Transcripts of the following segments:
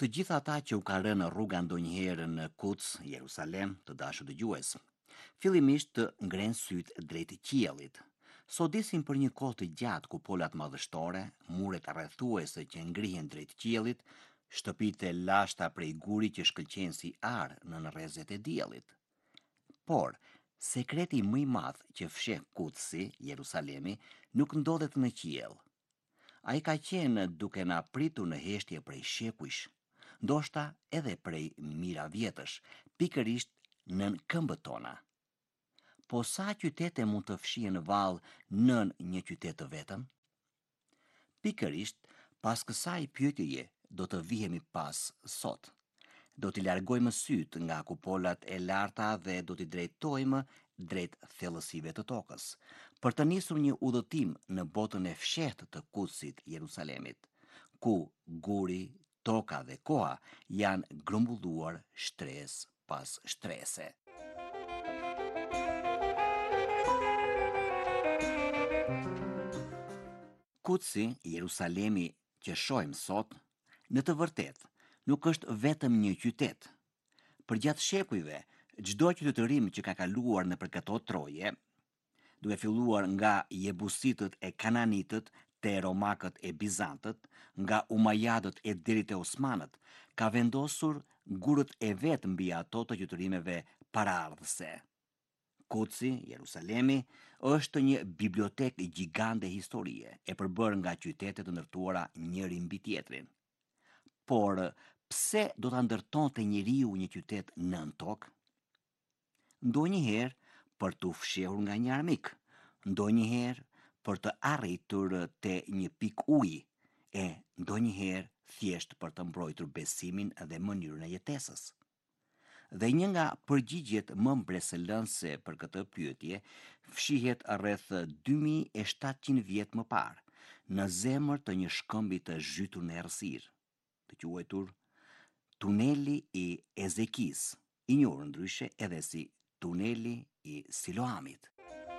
Të gjitha ata që u kanë rënë rruga ndonjëherë në Quds, Jerusalem, të dashur dëgjues, fillimisht të ngrenë sytë drejt qiellit. Sodisin për një kohë të gjatë kupolat madhështore, muret rrethuese që ngrihen drejt qiellit, shtëpitë e lashta prej guri që shkëlqejnë si ar në rrezet e diellit. Por, sekreti më i madh që fsheh Kudsi, Jerusalemi, nuk ndodhet në qiell. Ai ka qenë duke na pritur në heshtje prej shekujsh, ndoshta edhe prej mira vjetësh, pikërisht nën këmbët tona. Po sa qytete mund të fshihen vallë nën një qytet të vetëm? Pikërisht pas kësaj pyetjeje do të vihemi pas sot. Do t'i largojmë syt nga kupolat e larta dhe do t'i drejtojmë drejt thellësive të tokës, për të nisur një udhëtim në botën e fshehtë të Kudsit Jerusalemit, ku guri, toka dhe koha janë grumbulluar shtresë pas shtrese. Kudsi, Jerusalemi që shohim sot, në të vërtetë nuk është vetëm një qytet. Përgjatë shekujve, çdo qytetërim që ka kaluar nëpër këto troje, duke filluar nga Jebusitët e Kananitët te Romakët e Bizantët, nga Umajadët e deri te Osmanët, ka vendosur gurët e vet mbi ato të qytetërimeve paraardhëse. Kudsi, Jerusalemi, është një bibliotekë gjigande historie, e përbërë nga qytete të ndërtuara njëri mbi tjetrin. Por pse do ta ndërtonte njeriu një qytet nën tokë? Ndonjëherë për të fshehur nga një armik, ndonjëherë për të arritur te një pikë uji, e ndonjëherë thjesht për të mbrojtur besimin dhe mënyrën e jetesës. Dhe një nga përgjigjet më mbresëlënse për këtë pyetje fshihet rreth 2700 vjet më parë, në zemër të një shkëmbi të zhytur në errësirë, të quajtur tuneli i Ezekis, i njohur ndryshe edhe si tuneli i Siloamit.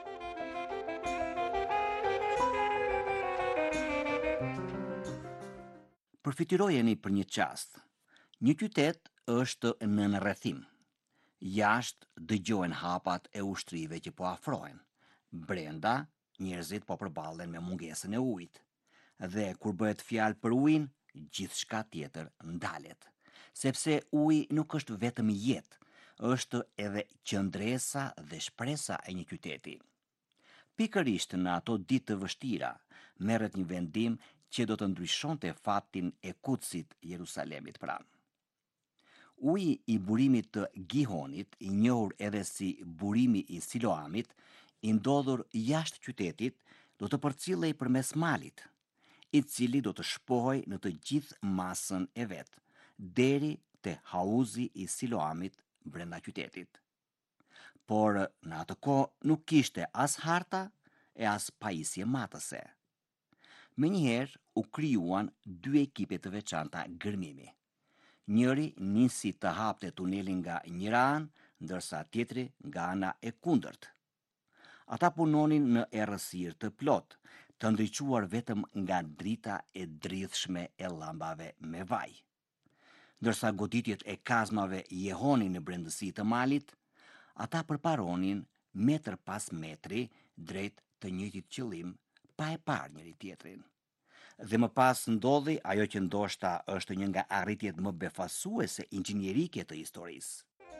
Përfitirojeni për një çast. Një qytet është në rrethim. Jashtë dëgjohen hapat e ushtrive që po afrohen. Brenda, njerëzit po përballen me mungesën e ujit. Dhe kur bëhet fjalë për ujin, gjithçka tjetër ndalet. Sepse uji nuk është vetëm jetë, është edhe qëndresa dhe shpresa e një qyteti. Pikërisht në ato ditë të vështira, merret një vendim që do të ndryshonte fatin e Kudsit Jerusalemit pra. Uji i burimit të Gihonit, i njohur edhe si burimi i Siloamit, i ndodhur jashtë qytetit, do të përcillej përmes malit, i cili do të shpohej në të gjithë masën e vet, deri te hauzi i Siloamit brenda qytetit. Por në atë kohë nuk kishte as harta e as pajisje matëse. Menjëherë u krijuan dy ekipe të veçanta gërmimi. Njëri nisi të hapte tunelin nga njëra anë, ndërsa tjetri nga ana e kundërt. Ata punonin në errësirë të plot, të ndriçuar vetëm nga drita e dridhshme e llambave me vaj. Ndërsa goditjet e kazmave jehonin në brendësi të malit, ata përparonin metër pas metri drejt të njëjtit qëllim, pa e parë njëri tjetrin. Dhe më pas ndodhi ajo që ndoshta është një nga arritjet më befasuese inxhinierike të historisë.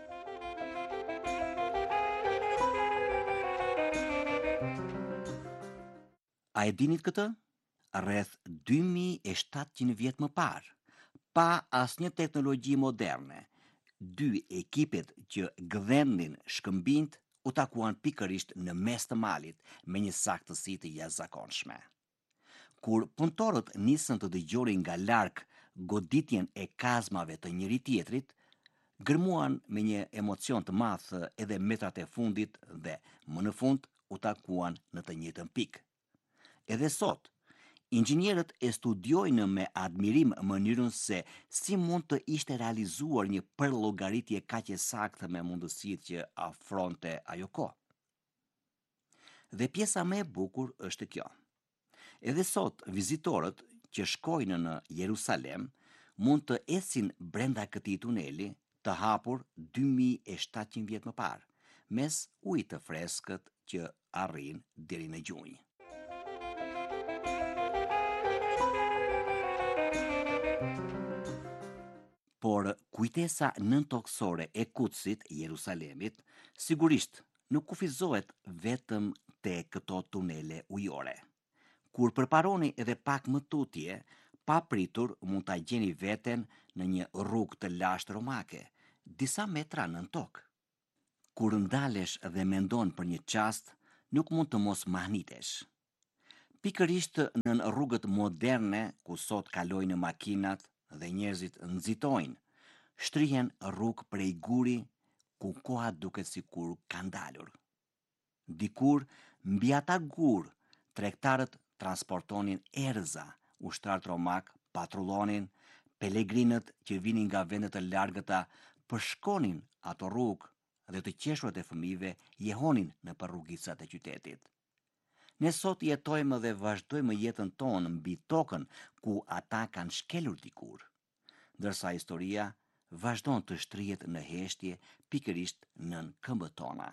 A e dinit këtë? Rreth 2700 vjet më parë, pa asnjë teknologji moderne, dy ekipet që gdhendin shkëmbinjt u takuan pikërisht në mes të malit me një saktësi të jashtëzakonshme. Kur punëtorët nisën të dëgjonin nga larg goditjen e kazmave të njëri tjetrit, gërmuan me një emocion të madh edhe metrat e fundit dhe më në fund u takuan në të njëjtën pikë. Edhe sot, inxhinierët e studiojnë me admirim mënyrën se si mund të ishte realizuar një përllogaritje kaq e saktë me mundësitë që afronte ajo kohë. Dhe pjesa më e bukur është kjo. Edhe sot, vizitorët që shkojnë në Jerusalem mund të ecin brenda këtij tuneli të hapur 2700 vjet më parë, mes ujit të freskët që arrin deri në gjunjë. Por kujtesa nëntoksore e Kutsit, Jerusalemit, sigurisht nuk kufizohet vetëm te këto tunele ujore. Kur përparoni edhe pak më tutje, pa pritur mund ta gjeni veten në një rrugë të lashtë romake, disa metra nën tokë. Kur ndalesh dhe mendon për një çast, nuk mund të mos mahnitesh. Pikërisht në rrugët moderne ku sot kalojnë makinat dhe njerëzit nxitojnë, shtrihen rrugë prej guri ku koha duket sikur ka ndalur. Dikur, mbi ata gur, tregtarët transportonin erza, ushtarët romak patrullonin, pelegrinët që vinin nga vendet të largëta përshkonin ato rrugë dhe të qeshurat e fëmijëve jehonin në rrugicat e qytetit. Ne sot jetojmë dhe vazhdojmë jetën tonë mbi tokën ku ata kanë shkelur dikur, ndërsa historia vazhdon të shtrihet në heshtje pikërisht nën këmbët tona.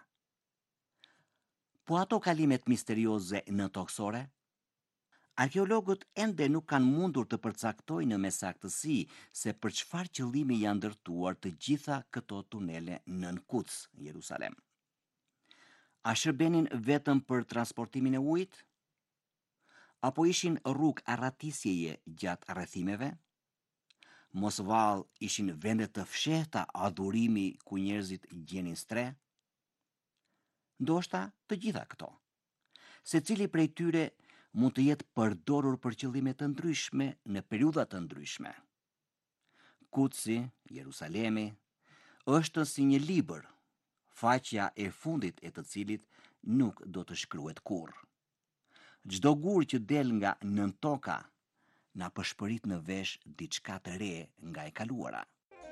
Po ato kalimet misterioze nëntoksore? Arkeologët ende nuk kanë mundur të përcaktojnë me saktësi se për çfarë qëllimi janë ndërtuar të gjitha këto tunele nën Kuts, Jerusalem. A shërbenin vetëm për transportimin e ujit? Apo ishin rrugë arratisjeje gjatë rrethimeve? Mos vallë ishin vende të fshehta adhurimi ku njerëzit gjenin stre? Ndoshta të gjitha këto. Secili prej tyre mund të jetë përdorur për qëllime të ndryshme në periudha të ndryshme. Kutsi, Jerusalemi, është si një libër, faqja e fundit e të cilit nuk do të shkruhet kurrë. Çdo gur që del nga nën toka na përshpërit në vesh diçka të re nga e kaluara.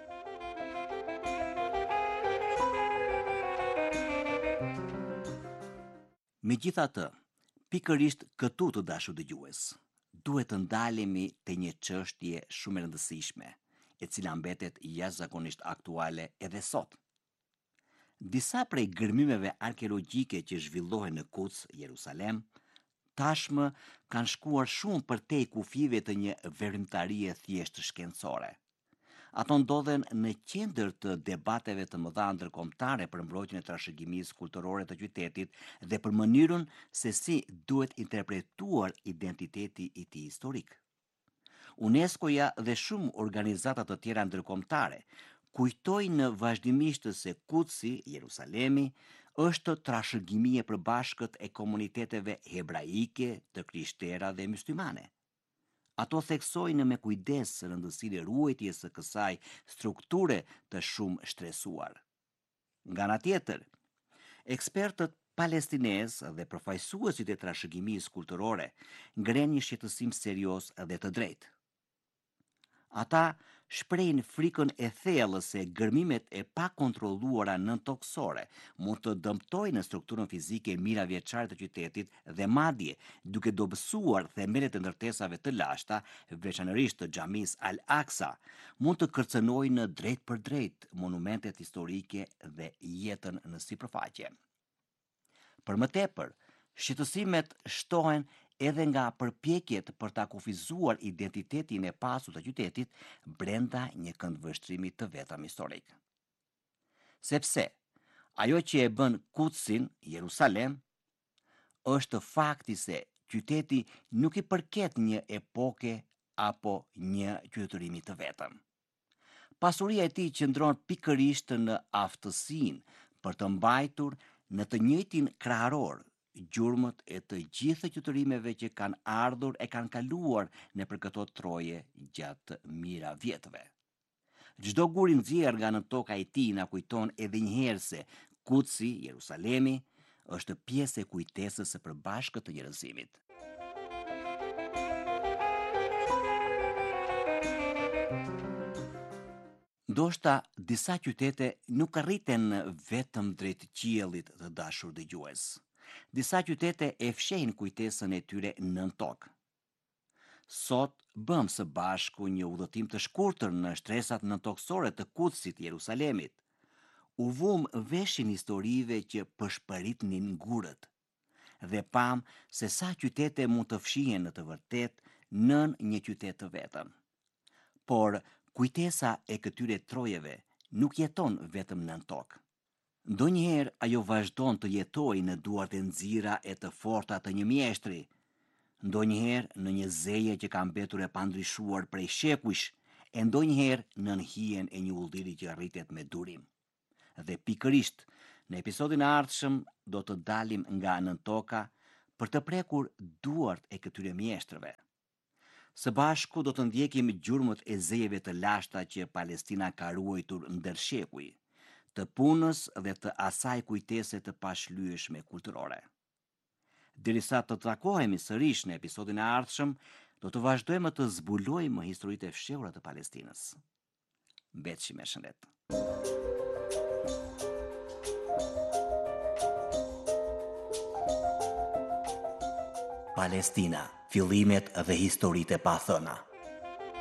Megjithatë, pikërisht këtu të dashur dëgjues, duhet të ndalemi te një çështje shumë e rëndësishme, e cila mbetet jashtëzakonisht aktuale edhe sot. Disa prej gërmimeve arkeologjike që zhvillohen në Kuts, Jerusalem, tashmë kanë shkuar shumë përtej kufive të një veprimtarie thjesht shkencore. Ato ndodhen në qendër të debateve të mëdha ndërkombëtare për mbrojtjen e trashëgimisë kulturore të qytetit dhe për mënyrën se si duhet interpretuar identiteti i tij historik. UNESCO-ja dhe shumë organizata të tjera ndërkombëtare kujtojnë vazhdimisht se Kutsi, Jerusalemi, është trashëgimi e përbashkët e komuniteteve hebraike, të krishtera dhe myslimane. Ato theksojnë me kujdes rëndësinë e ruajtjes së kësaj strukture të shumë shtresuar. Nga ana tjetër, ekspertët palestinezë dhe përfaqësuesit e trashëgimisë kulturore ngrenë një shqetësim serioz dhe të drejtë. Ata shprehin frikën e thellë se gërmimet e pakontrolluara nëntoksore mund të dëmtojnë strukturën fizike e mijëra vjeçare të qytetit dhe madje, duke dobësuar themelet e ndërtesave të lashta, veçanërisht të xhamisë Al-Aqsa, mund të kërcënojnë drejt për drejt monumentet historike dhe jetën në sipërfaqe. Për më tepër, shqetësimet shtohen edhe nga përpjekjet për ta kufizuar identitetin e pasur të qytetit brenda një këndvështrimi të vetëm historik. Sepse ajo që e bën Kutsin, Jerusalem, është fakti se qyteti nuk i përket një epoke apo një qytetërimi të vetëm. Pasuria e tij qëndron pikërisht në aftësinë për të mbajtur në të njëjtin krahëror gjurmët e të gjithë qytetërimeve që kanë ardhur e kanë kaluar nëpër këto troje gjatë mijëra vjetëve. Çdo gur i nxjerr nga nën toka e tij na kujton edhe një herë se Kutsi, Jerusalemi, është pjesë e kujtesës së përbashkët të njerëzimit. Ndoshta disa qytete nuk arriten vetëm drejt qiellit të dashur dëgjues. Disa qytete e fshehin kujtesën e tyre nën tokë. Sot bëm së bashku një udhëtim të shkurtër në shtresat nëntoksore të Kutsit Jerusalemit. U vum veshin historive që përshpëritnin ngurët dhe pam se sa qytete mund të fshihen në të vërtet nën një qytet të vetëm. Por kujtesa e këtyre trojeve nuk jeton vetëm nën tokë. Ndonjëherë ajo vazhdon të jetojë në duart e nxira e të forta të një mjeshtri, ndonjëherë në një zeje që ka mbetur e pandryshuar prej shekujsh, e ndonjëherë nën hijen e një ulliri që rritet me durim. Dhe pikërisht, në episodin e ardhshëm do të dalim nga nën toka për të prekur duart e këtyre mjeshtërve. Së bashku do të ndjekim gjurmët e zejeve të lashta që Palestina ka ruajtur ndër shekuj, të punës dhe të asaj kujtese të pashlyeshme kulturore. Derisa të takohemi sërish në episodin e ardhshëm, do të vazhdojmë të zbulojmë historitë e fshehura të Palestinës. Mbetshim me shëndet. Palestina, fillimet dhe historitë e pathëna.